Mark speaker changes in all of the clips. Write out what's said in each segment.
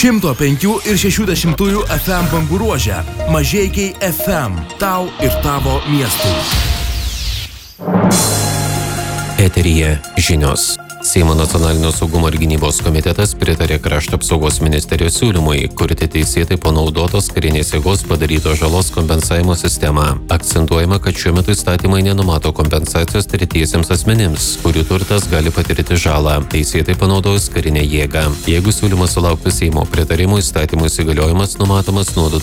Speaker 1: 105 ir 60 FM bangų ruože. Mažeikiai FM. Tau ir tavo miestui.
Speaker 2: Eteryje žinios. Seimo nacionalinio saugumo ir gynybos komitetas pritarė Krašto apsaugos ministerijos siūlymui kurti teisėtai panaudotos karinės jėgos padarytos žalos kompensavimo sistemą. Akcentuojama, kad šiuo metu įstatymai nenumato kompensacijos tretiesiems asmenims, kurių turtas gali patirti žalą, teisėtai panaudojus karinę jėgą. Jeigu siūlymas sulauktų Seimo pritarimo, įstatymų įsigaliojimas numatomas nuo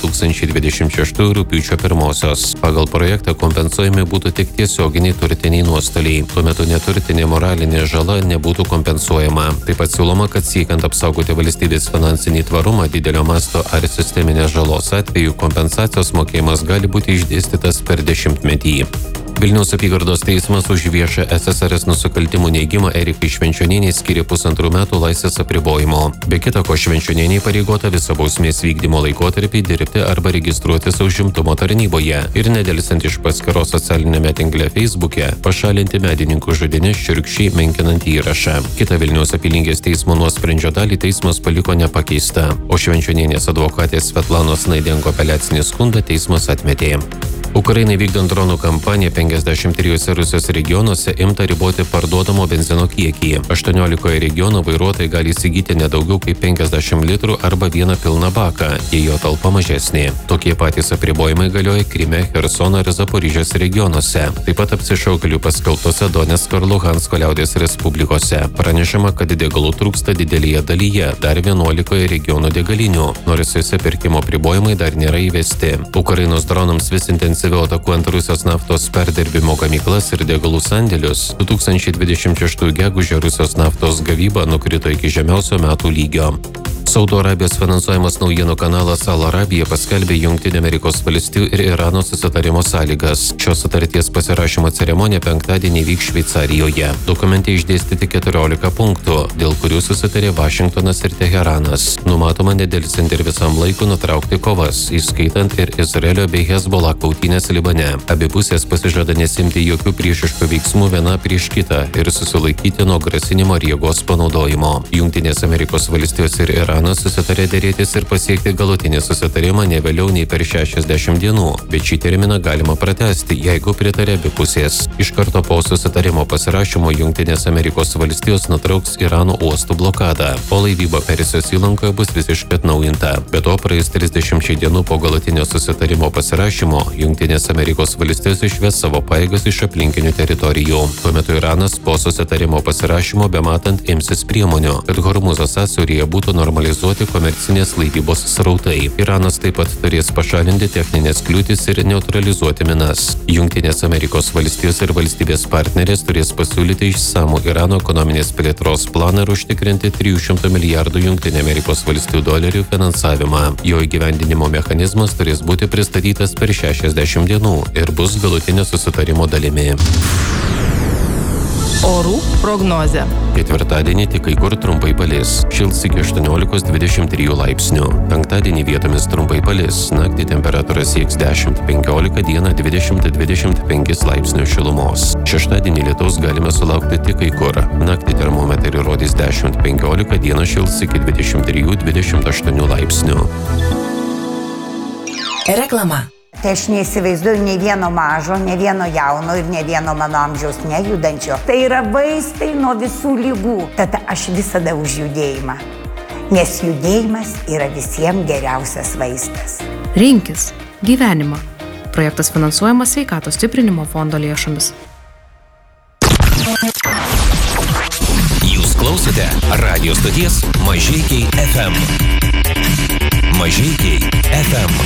Speaker 2: 2026 rugpjūčio 1. Pagal projektą kompensuojami būtų tik tiesioginiai turtiniai nuostoliai. Tuo metu neturtinė moralinė žala nebūtų kompensuojama. Taip pat siūloma, kad siekiant apsaugoti valstybės finansinį tvarumą didelio masto ar sisteminės žalos atveju kompensacijos mokėjimas gali būti išdėstytas per 10-metį. Vilniaus apygardos teismas už viešą SSRS nusikaltimų neigimą Erikai Švenčionienei skyrė 1,5 metų laisvės apribojimo. Be kita ko, Švenčionienei pareigota visą bausmės vykdymo laikotarpį dirbti arba registruotis užimtumo tarnyboje ir nedelsiant iš paskyros socialinėme tinkle Facebook'e pašalinti medininkų žudynės šiurkščiai menkinant įrašą. Kita Vilniaus apylinkės teismo nuosprendžio dalį teismas paliko nepakeistą, o Švenčionienės advokatės Svetlanos Naidenko apeliacinį skundą teismas atmetė. Ukrainai vykdant dronų kampaniją 53 Rusijos regionuose imta riboti parduodamo benzino kiekį. 18 regionų vairuotojai gali įsigyti nedaugiau kaip 50 litrų arba vieną pilną baką, jei jo talpa mažesnė. Tokie patys apribojimai galioja Kryme, Chersono ir Zaporižės regionuose. Taip pat apsišaukėlių paskelbtose Donecko ir Luhansko liaudies respublikose. Pranešama, kad degalų trūksta didelėje dalyje, dar 11 regionų degalinių, nors juose pirkimo apribojimai dar nėra įvesti. Ukrainos dronams vis intensyviau atakuojant Rusijos naftos perdirbimo gamyklas ir degalų sandėlius, 2026 gegužę Rusijos naftos gavyba nukrito iki žemiausio metų lygio. Saudo Arabijos finansuojamas naujienų kanalas Al Arabija paskelbė Jungtinių Amerikos valstijų ir Irano susitarimo sąlygas. Šios sutarties pasirašymo ceremonija penktadienį vyks Šveicarijoje. Dokumente išdėstyti 14 punktų, dėl kurių susitarė Vašingtonas ir Teheranas. Numatoma nedelsiant ir visam laikui nutraukti kovas, įskaitant ir Izraelio bei Hezbollah kautynės Libane. Abi pusės pasižada nesimti jokių priešiškų veiksmų viena prieš kitą ir susilaikyti nuo grasinimo ir jėgos panaudojimo. Jungtinės Amerikos valstijos ir Iranas susitarė dėrėtis ir pasiekti galutinį susitarimą ne vėliau nei per 60 dienų, bet šį terminą galima pratęsti, jeigu pritarė abi pusės. Iš karto po susitarimo pasirašymo Jungtinės Amerikos valstijos nutrauks Irano uostų blokadą, o laivyba Persijos įlankoje bus visiškai atnaujinta. Be to, praėjus 30 dienų po galutinio susitarimo pasirašymo, Jungtinės Amerikos valstijos išves savo pajėgas iš aplinkinių teritorijų. Tuo metu Iranas po susitarimo pasirašymo bematant imsis priemonių, kad Hormuzo sąsiauryje būtų normalizuoti komercinės laivybos srautai. Iranas taip pat turės pašalinti techninės kliūtis ir neutralizuoti minas. Jungtinės Amerikos valstijos ir valstybės partnerės turės pasiūlyti išsamų Irano ekonominės plėtros planą ir užtikrinti 300 milijardų Jungtinių Amerikos valstijų dolerių finansavimą. Jo įgyvendinimo mechanizmas turės būti pristatytas per 60 dienų ir bus galutinio susitarimo dalimi.
Speaker 3: Orų prognozė.
Speaker 2: Ketvirtadienį tik kai kur trumpai palis. Šils iki 18-23 laipsnių. Penktadienį vietomis trumpai palis. Naktį temperatūra sieks 10-15, dieną 20-25 laipsnių šilumos. Šeštadienį lietaus galime sulaukti tik kai kur. Naktį termometrai rodys 10-15, dieną šils iki 23-28 laipsnių.
Speaker 4: Reklama.
Speaker 5: Tai aš neįsivaizduoju nei vieno mažo, nei vieno jauno ir nei vieno mano amžiaus nejudančio. Tai yra vaistai nuo visų ligų. Tad aš visada už judėjimą. Nes judėjimas yra visiems geriausias vaistas.
Speaker 3: Rinkis gyvenimą. Projektas finansuojamas Sveikatos stiprinimo fondo lėšomis.
Speaker 6: Jūs klausote radijo stoties Mažeikiai FM. Mažeikiai FM.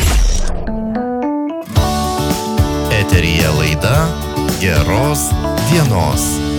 Speaker 7: Eteryje laida Geros dienos.